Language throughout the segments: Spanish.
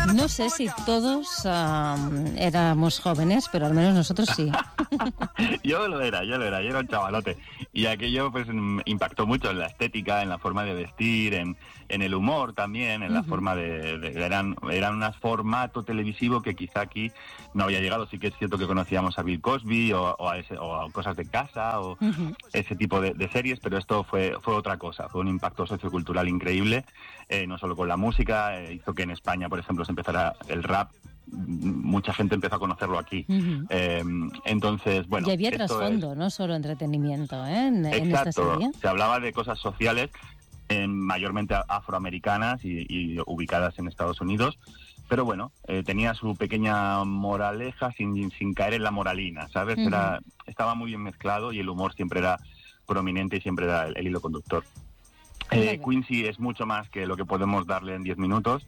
No sé si todos éramos jóvenes, pero al menos nosotros sí. Yo era un chavalote. Y aquello pues impactó mucho en la estética, en la forma de vestir, en el humor también, en la forma eran un formato televisivo que quizá aquí no había llegado. Sí que es cierto que conocíamos a Bill Cosby o a Cosas de Casa o ese tipo de series, pero esto fue otra cosa, fue un impacto sociocultural increíble, no solo con la música, hizo que en España, por ejemplo, se empezara el rap. Mucha gente empezó a conocerlo aquí. Entonces, bueno... Y había trasfondo, no solo entretenimiento, en esta serie. Se hablaba de cosas sociales, mayormente afroamericanas y ubicadas en Estados Unidos, pero bueno, tenía su pequeña moraleja sin caer en la moralina, ¿sabes? Estaba muy bien mezclado y el humor siempre era prominente y siempre era el hilo conductor. Quincy es mucho más que lo que podemos darle en 10 minutos.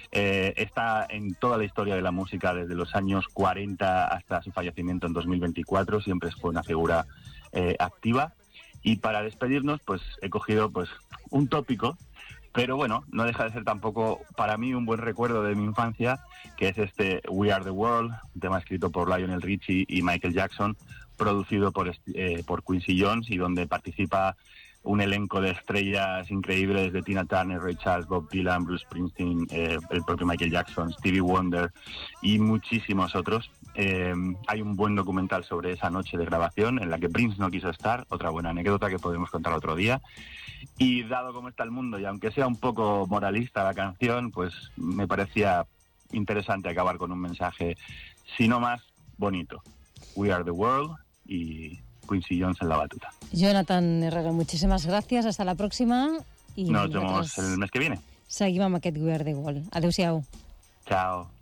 Está en toda la historia de la música desde los años 40 hasta su fallecimiento en 2024, siempre fue una figura activa. Y para despedirnos, pues he cogido pues un tópico, pero bueno, no deja de ser tampoco para mí un buen recuerdo de mi infancia, que es este We Are the World, un tema escrito por Lionel Richie y Michael Jackson, producido por Quincy Jones, y donde participa un elenco de estrellas increíbles de Tina Turner, Ray Charles, Bob Dylan, Bruce Springsteen, el propio Michael Jackson, Stevie Wonder y muchísimos otros. Hay un buen documental sobre esa noche de grabación en la que Prince no quiso estar, otra buena anécdota que podemos contar otro día. Y dado cómo está el mundo, y aunque sea un poco moralista la canción, pues me parecía interesante acabar con un mensaje, si no más, bonito. We Are the World y Quincy Jones en la batuta. Jonathan Herrero, muchísimas gracias. Hasta la próxima. Nos vemos el mes que viene. Seguim amb aquest We Are the World. Adéu-siau. Chao.